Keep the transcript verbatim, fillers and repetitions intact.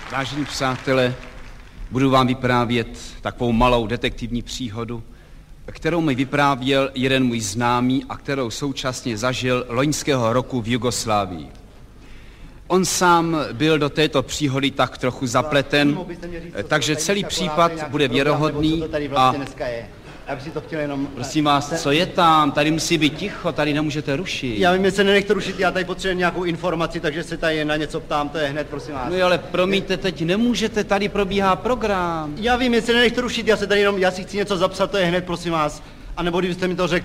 Vážení přátelé, budu vám vyprávět takovou malou detektivní příhodu, kterou mi vyprávěl jeden můj známý a kterou současně zažil loňského roku v Jugoslávii. On sám byl do této příhody tak trochu zapleten, takže celý případ bude věrohodný a... Já bych si to chtěl jenom... Prosím vás, co je tam? Tady musí být ticho, tady nemůžete rušit. Já vím, že se nenechte rušit, já tady potřebuji nějakou informaci, takže se tady na něco ptám, to je hned, prosím vás. No jo, ale promiňte, teď nemůžete, tady probíhá program. Já vím, že se nenechte rušit, já se tady jenom, já si chci něco zapsat, to je hned, prosím vás. A nebo kdybyste mi to řekl